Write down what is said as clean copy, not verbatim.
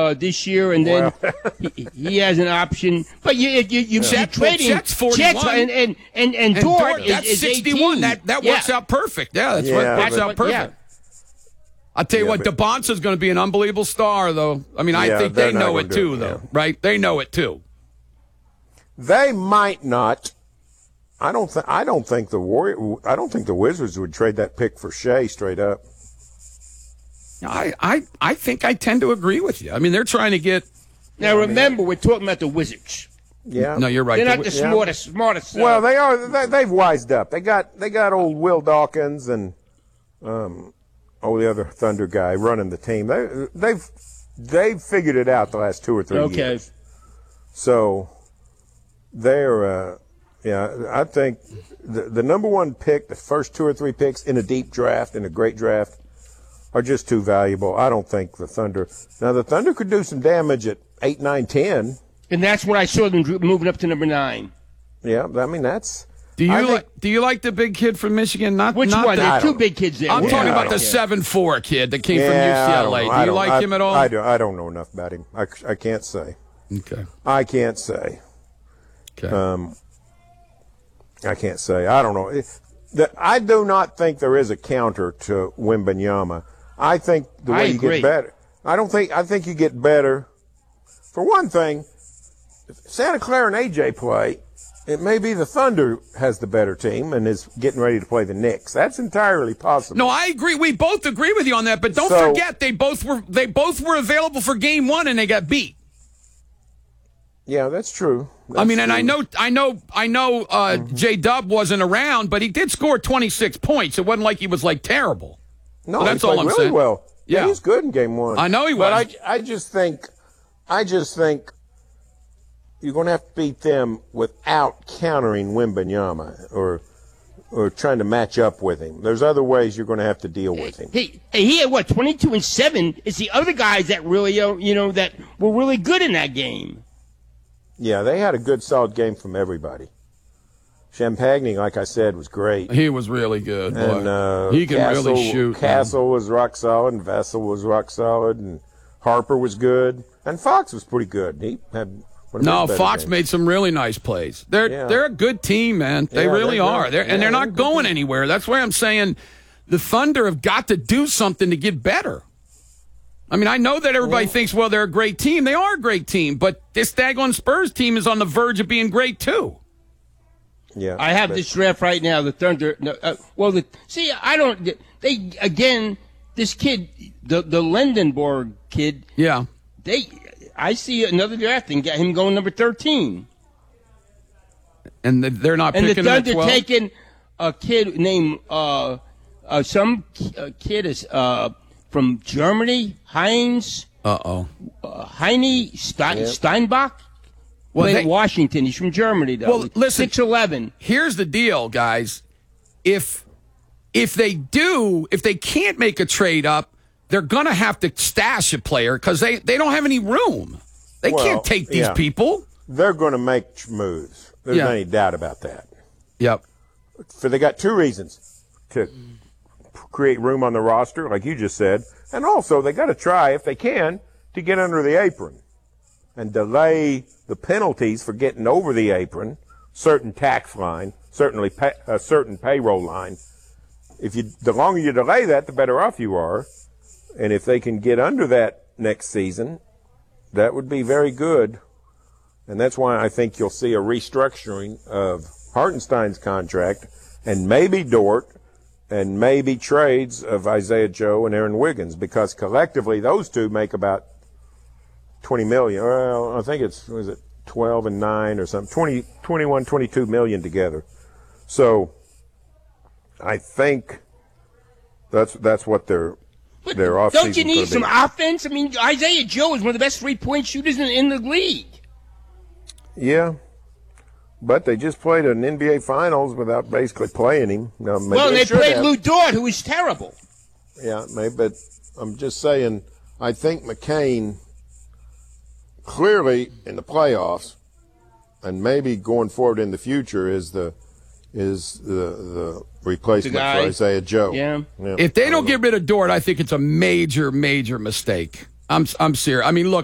this year, and then he has an option. But you trading Chet's 41. and Dort that's is 61. 18. That works out perfect. Yeah, that's what works out perfect. Yeah. I'll tell you what, DeBonsa's going to be an unbelievable star, though. I mean, I think they know it too, though, right? They know it too. They might not. I don't think the Wizards would trade that pick for Shea straight up. I think I tend to agree with you. I mean, they're trying to get. Now remember, we're talking about the Wizards. Yeah. No, you're right. They're not the smartest. Well, they are. They've wised up. They got old Will Dawkins and the other Thunder guy running the team. They've figured it out the last 2 or 3 years. So they're I think the number one pick, the first 2 or 3 picks in a deep draft, in a great draft, are just too valuable. I don't think the Thunder. Now the Thunder could do some damage at 8, 9, 10. And that's when I saw them moving up to number 9. Yeah, I mean that's. Do you like the big kid from Michigan? Which one? There are 2 big kids there. I'm talking about the 7'4" kid that came from UCLA. Do you like him at all? I don't know enough about him. I can't say. Okay. I can't say. Okay. I can't say. I don't know. I do not think there is a counter to Wembanyama. I think the way you get better. I think you get better. For one thing, if Santa Clara and AJ play, it may be the Thunder has the better team and is getting ready to play the Knicks. That's entirely possible. No, I agree. We both agree with you on that. But don't forget, they both were available for Game 1 and they got beat. Yeah, that's true. I mean, and I know. J-Dub wasn't around, but he did score 26 points. It wasn't like he was terrible. No, so that's he all played I'm really saying. Well. Yeah, he's good in Game 1. I know he was. But I just think you're going to have to beat them without countering Wembanyama or trying to match up with him. There's other ways you're going to have to deal with him. He had 22 and 7. It's the other guys that really, that were really good in that game. Yeah, they had a good, solid game from everybody. Champagne, like I said, was great. He was really good. Boy. And he can really shoot. Castle was rock solid, and Vessel was rock solid, and Harper was good, and Fox was pretty good. He had Fox games. Made some really nice plays. They're a good team, man. They really are. They're not going anywhere. That's why I'm saying the Thunder have got to do something to get better. I mean, I know that everybody thinks, well, they're a great team. They are a great team, but this daggone Spurs team is on the verge of being great too. Yeah, I have this draft right now. The Thunder. This kid, the Lendenborg kid. Yeah. I see another draft and got him going number 13. And they're not picking him at 12? And the Thunder taking a kid named kid is from Germany, Heinz. Heine Steinbach. Well, Washington. He's from Germany, though. Well, listen. 6'11". Here's the deal, guys. If they can't make a trade up, they're going to have to stash a player because they don't have any room. They can't take these people. They're going to make moves. There's not any doubt about that. Yep. So they got 2 reasons to create room on the roster, like you just said, and also they got to try, if they can, to get under the apron and delay the penalties for getting over the apron, certain tax line, certainly a certain payroll line. The longer you delay that, the better off you are. And if they can get under that next season, that would be very good. And that's why I think you'll see a restructuring of Hartenstein's contract and maybe Dort and maybe trades of Isaiah Joe and Aaron Wiggins, because collectively those two make about $20 million. Well, I think was it 12 and 9 or something, 21, 22 million together. So I think that's what their offseason. Don't you need some offense? I mean, Isaiah Joe is one of the best 3-point shooters in the league. Yeah, but they just played an NBA Finals without basically playing him. Now, they played Lou Dort, who was terrible. Yeah, maybe, but I'm just saying, I think McCain clearly in the playoffs, and maybe going forward in the future, is the replacement for Isaiah Joe. Yeah. If they don't get rid of Dort, I think it's a major, major mistake. I'm serious. I mean, look.